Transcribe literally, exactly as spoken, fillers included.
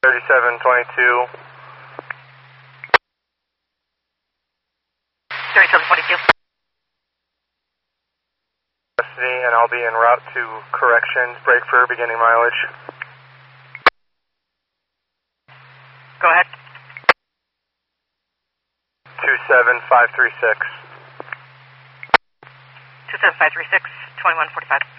thirty-seven twenty-two. thirty-seven twenty-two. And I'll be en route to corrections. Brake for beginning mileage. Go ahead. two seven five three six. two seven five three six, twenty-one forty-five.